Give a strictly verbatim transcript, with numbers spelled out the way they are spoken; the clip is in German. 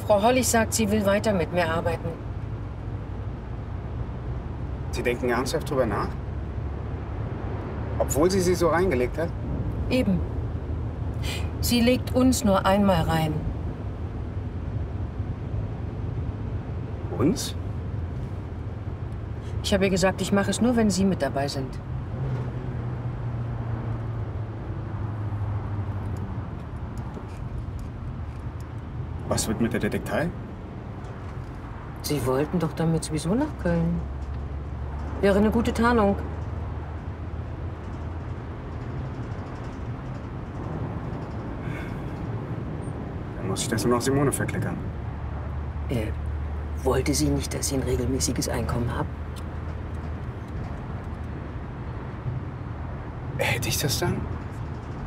Frau Hollig sagt, sie will weiter mit mir arbeiten. Sie denken ernsthaft drüber nach? Obwohl sie sie so reingelegt hat? Eben. Sie legt uns nur einmal rein. Uns? Ich habe ihr gesagt, ich mache es nur, wenn Sie mit dabei sind. Was wird mit der Detektei? Sie wollten doch damit sowieso nach Köln. Wäre eine gute Tarnung. Dann muss ich das nur noch Simone verklickern. Äh, wollte sie nicht, dass Sie ein regelmäßiges Einkommen haben? Hätte ich das dann?